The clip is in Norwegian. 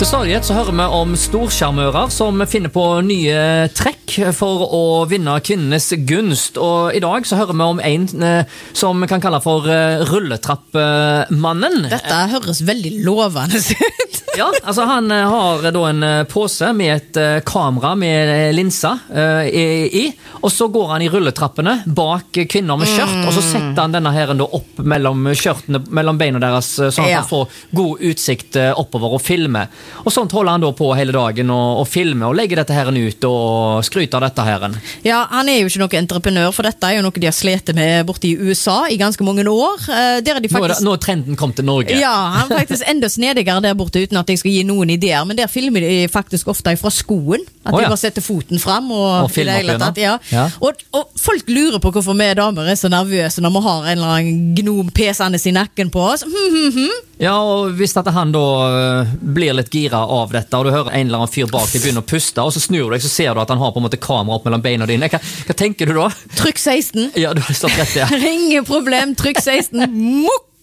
Til stadighet så hører vi om storsjarmører som finner på nye trekk for å vinne kvinnenes gunst. Og i dag så hører vi om en som vi kan kalle for rulletrappmannen. Dette høres veldig lovende ut. Ja, altså han har da en pose med et kamera med linser i, og så går han i rulletrappene bak kvinner med skjørt, og så setter han denne her da opp mellom skjørtene, mellom beina deres, sånn at han får god utsikt oppover og filme. Og sånt holder han da på hele dagen og filmer og legger dette her ut og skryter av dette her. Ja, han er jo ikke noen entreprenør, for dette er jo noe de har slet med borte i USA i ganske mange år. Der de faktisk... nå er trenden kom til Norge. Ja, han er faktisk enda snedigere der borte, uten at jeg skal gi noen ideer, men der filmer de faktisk ofte fra skoen, at de bare setter foten frem og filmer opp igjen. Ja. Og folk lurer på hvorfor vi damer er så nervøse når vi har en eller annen gnom pesende i nakken på oss. Ja, og hvis at han da blir litt gira av dette, og du hører en eller annen fyr bak deg begynner å puste, og så snur du deg, så ser du at han har på en måte kamera opp mellom beina dine. Hva tenker du da? Trykk 16. Ja, du har stått rett der. Ingen problem, trykk 16. Mukk!